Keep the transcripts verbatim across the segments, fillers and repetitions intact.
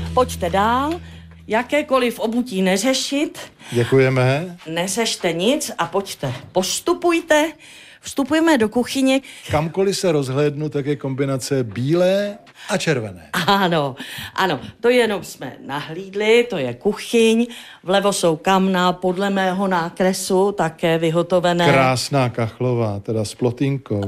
pojďte dál. Jakékoliv obutí neřešit. Děkujeme. Neřešte nic a pojďte. Postupujte. Vstupujeme do kuchyně. Kamkoliv se rozhlédnu, tak je kombinace bílé a červené. Ano, ano, to jenom jsme nahlídli, to je kuchyň, vlevo jsou kamna, podle mého nákresu také vyhotovené. Krásná kachlová, teda s plotínkou.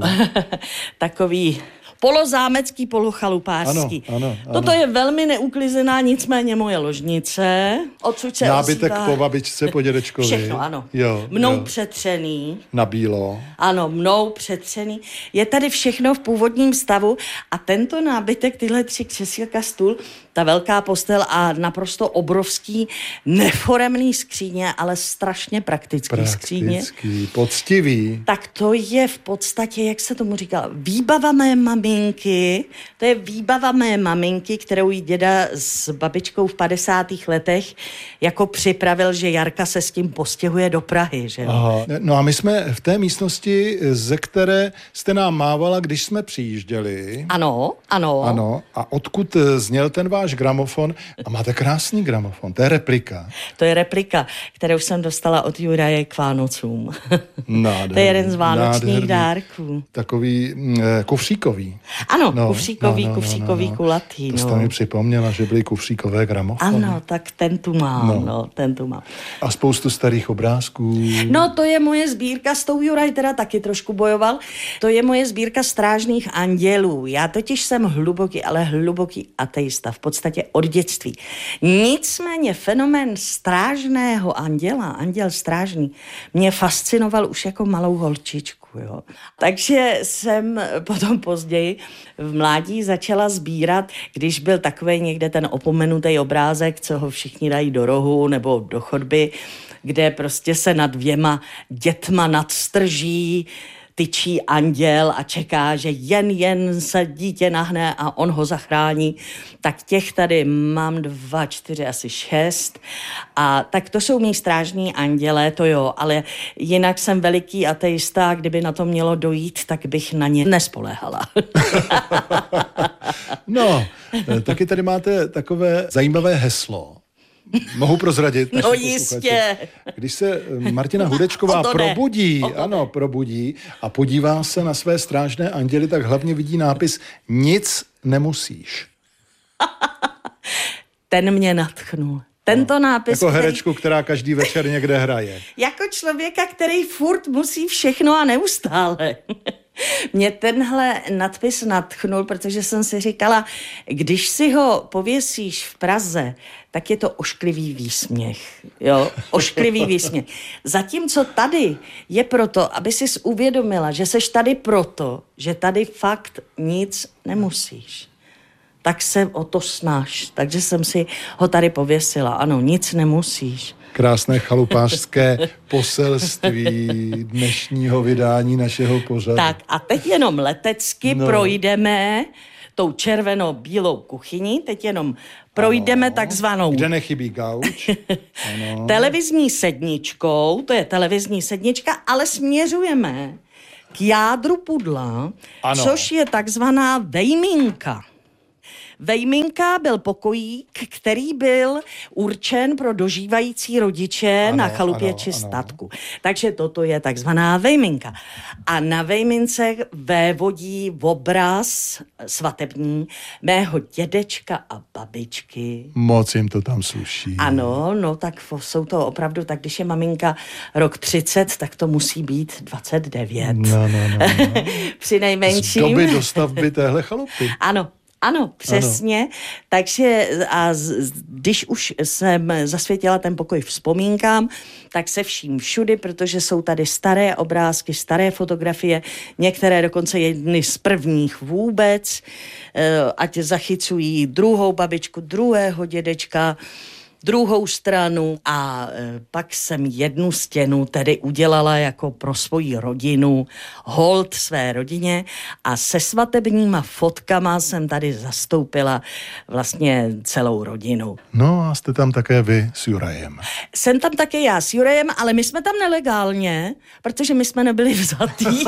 Takový polozámecký, polochalupářský. Ano, ano, ano. Toto je velmi neuklizená, nicméně moje ložnice. Odsud se nábytek ozývá... po babičce, po dědečkovi. Všechno, ano. Jo, mnou jo. přetřený. Na bílo. Ano, mnou přetřený. Je tady všechno v původním stavu a tento nábytek, tyhle tři křesílka, stůl, ta velká postel a naprosto obrovský, neforemný skříně, ale strašně praktický, Praktický, skříně. poctivý. Tak to je v podstatě, jak se tomu říká, výbava mé maminky. To je výbava mé maminky, kterou jí děda s babičkou v padesátých letech jako připravil, že Jarka se s tím postěhuje do Prahy, že jo? Aha. No a my jsme v té místnosti, ze které jste nám mávala, když jsme přijížděli. Ano, ano. Ano. A odkud zněl ten váš gramofon? A máte krásný gramofon, to je replika. To je replika, kterou jsem dostala od Juraje k Vánocům. Nádherný, To je jeden z vánočních nádherný. dárků. Takový eh, kufříkový. Ano, No, kufříkový, no, no, kufříkový no, no. kulatý. To jste no. mi připomněla, že byly kufříkové gramofony. Ano, tak ten tu mám, no. No. no, ten tu mám. A spoustu starých obrázků. No, to je moje sbírka, s tou Juraj teda taky trošku bojoval. To je moje sbírka strážných andělů. Já totiž jsem hluboký, ale hluboký ateista, v podstatě od dětství. Nicméně fenomén strážného anděla, anděl strážný, mě fascinoval už jako malou holčičku. Jo. Takže jsem potom později v mládí začala sbírat, když byl takovej někde ten opomenutý obrázek, co ho všichni dají do rohu nebo do chodby, kde prostě se nad dvěma dětma nadstrží, tyčí anděl a čeká, že jen, jen se dítě nahne a on ho zachrání. Tak těch tady mám dva, čtyři, asi šest. A tak to jsou mý strážní anděle, to jo, ale jinak jsem veliký ateista, kdyby na to mělo dojít, tak bych na ně nespoléhala. No, taky tady máte takové zajímavé heslo. Mohu prozradit? No jistě. Když se Martina Hudečková probudí, ano, probudí a podívá se na své strážné anděly, tak hlavně vidí nápis Nic nemusíš. Ten mě nadchnul. Tento nápis, jako herečku, který... která každý večer někde hraje. Jako člověka, který furt musí všechno a neustále. Mě tenhle nadpis nadchnul, protože jsem si říkala, když si ho pověsíš v Praze, tak je to ošklivý výsměch. Jo, ošklivý výsměch. Zatímco tady je proto, aby sis uvědomila, že seš tady proto, že tady fakt nic nemusíš. Tak se o to snaž. Takže jsem si ho tady pověsila. Ano, nic nemusíš. Krásné chalupářské poselství dnešního vydání našeho pořadu. Tak a teď jenom letecky no. projdeme tou červeno-bílou kuchyni, teď jenom projdeme ano. takzvanou... Kde nechybí gauč. Ano. televizní sedničkou, to je televizní sednička, ale směřujeme k jádru pudla, ano. což je takzvaná vejminka. Vejminka byl pokojík, který byl určen pro dožívající rodiče ano, na chalupě ano, či ano. statku. Takže toto je takzvaná vejminka. A na vejmince vévodí obraz svatební mého dědečka a babičky. Moc jim to tam sluší. Ano, no tak jsou to opravdu, tak když je maminka rok třicet, tak to musí být dvacet devět. No, no, no. no. Při nejmenším. Z doby dostavby téhle chalupy. Ano. Ano, přesně. Ano. Takže a z, když už jsem zasvětila ten pokoj vzpomínkám, tak se vším všudy, protože jsou tady staré obrázky, staré fotografie, některé dokonce jedny z prvních vůbec, ať zachycují druhou babičku, druhého dědečka, druhou stranu a e, pak jsem jednu stěnu tedy udělala jako pro svoji rodinu, hold své rodině a se svatebníma fotkama jsem tady zastoupila vlastně celou rodinu. No a jste tam také vy s Jurajem. Jsem tam také já s Jurajem, ale my jsme tam nelegálně, protože my jsme nebyli vzatí.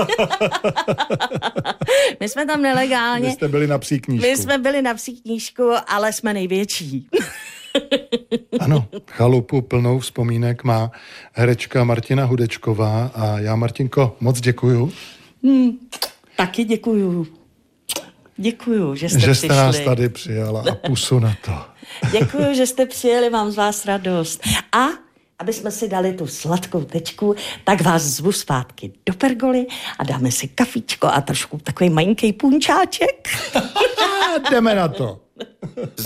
My jsme tam nelegálně. Vy jste byli na psí knížku. My jsme byli na psí knížku, ale jsme největší. Ano, chalupu plnou vzpomínek má herečka Martina Hudečková a já, Martinko, moc děkuju. Hmm, taky děkuju. Děkuju, že jste Že přišli. jste nás tady přijala a pusu na to. Děkuju, že jste přijeli, mám z vás radost. A aby jsme si dali tu sladkou tečku, tak vás zvu zpátky do pergoly a dáme si kafíčko a trošku takový malinký punčáček. Jdeme na to.